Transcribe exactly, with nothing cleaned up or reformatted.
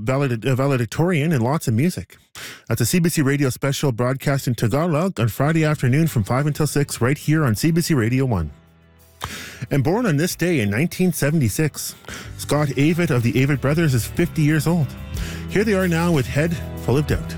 valedict- uh, valedictorian and lots of music. That's a C B C Radio special broadcast in Tagalog on Friday afternoon from five until six right here on C B C Radio one. And born on this day in nineteen seventy-six, Scott Avett of the Avett Brothers is fifty years old. Here they are now with Head Full of Doubt.